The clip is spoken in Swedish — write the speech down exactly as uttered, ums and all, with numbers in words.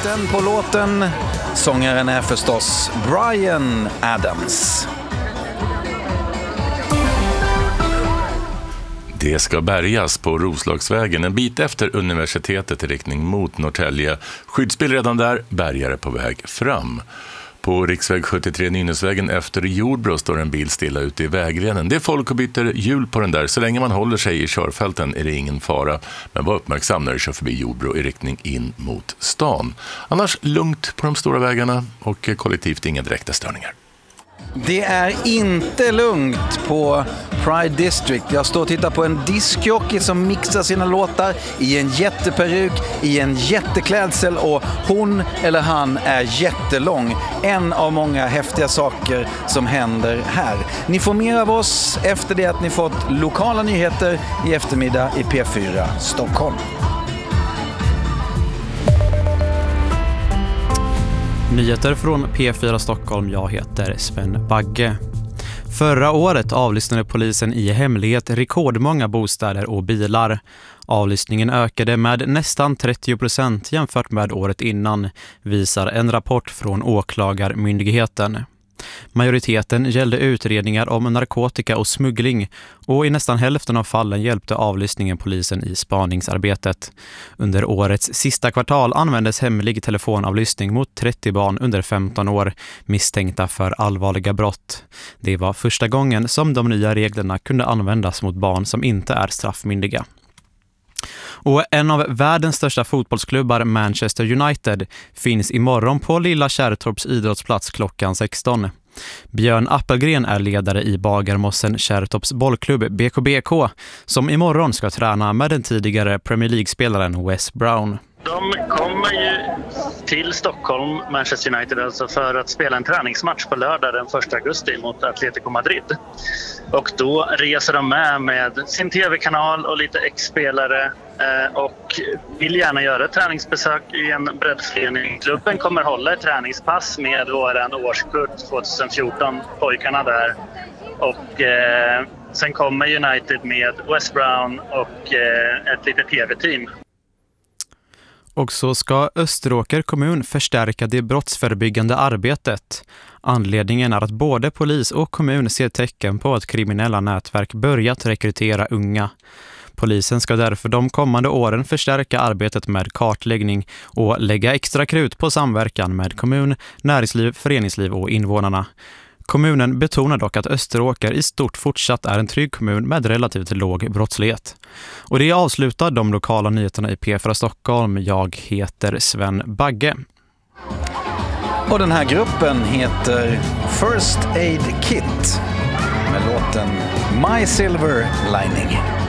Artisten på låten, sångaren är förstås Bryan Adams. Det ska bärgas på Roslagsvägen en bit efter universitetet i riktning mot Norrtälje. Skyddsbil redan där, bärgare på väg fram. På riksväg sjuttiotre Nynäsvägen efter Jordbro står en bil stilla ute i vägrenen. Det är folk och byter hjul på den där. Så länge man håller sig i körfälten är det ingen fara. Men var uppmärksam när du kör förbi Jordbro i riktning in mot stan. Annars lugnt på de stora vägarna och kollektivt inga direkta störningar. Det är inte lugnt på Pride District. Jag står och tittar på en diskjockey som mixar sina låtar i en jätteperuk, i en jätteklädsel, och hon eller han är jättelång. En av många häftiga saker som händer här. Ni får mer av oss efter det att ni fått lokala nyheter i eftermiddag i P fyra Stockholm. Nyheter från P fyra Stockholm, jag heter Sven Bagge. Förra året avlyssnade polisen i hemlighet rekordmånga bostäder och bilar. Avlyssningen ökade med nästan trettio procent jämfört med året innan, visar en rapport från Åklagarmyndigheten. Majoriteten gällde utredningar om narkotika och smuggling, och i nästan hälften av fallen hjälpte avlyssningen polisen i spaningsarbetet. Under årets sista kvartal användes hemlig telefonavlyssning mot trettio barn under femton år misstänkta för allvarliga brott. Det var första gången som de nya reglerna kunde användas mot barn som inte är straffmyndiga. Och en av världens största fotbollsklubbar, Manchester United, finns imorgon på Lilla Kärrtorps idrottsplats klockan sexton. Björn Appelgren är ledare i Bagarmossen Kärrtorps bollklubb B K B K, som imorgon ska träna med den tidigare Premier League-spelaren Wes Brown. De kommer ju till Stockholm, Manchester United, alltså för att spela en träningsmatch på lördag den första augusti mot Atletico Madrid. Och då reser de med med sin tv-kanal och lite ex-spelare eh, och vill gärna göra ett träningsbesök i en breddförening. Klubben kommer hålla ett träningspass med våran årskull tjugohundrafjorton, pojkarna där. Och eh, sen kommer United med Wes Brown och eh, ett litet tv-team. Och så ska Österåker kommun förstärka det brottsförebyggande arbetet. Anledningen är att både polis och kommun ser tecken på att kriminella nätverk börjat rekrytera unga. Polisen ska därför de kommande åren förstärka arbetet med kartläggning och lägga extra krut på samverkan med kommun, näringsliv, föreningsliv och invånarna. Kommunen betonar dock att Österåker i stort fortsatt är en trygg kommun med relativt låg brottslighet. Och det avslutar de lokala nyheterna i P fyra Stockholm. Jag heter Sven Bagge. Och den här gruppen heter First Aid Kit med låten My Silver Lining.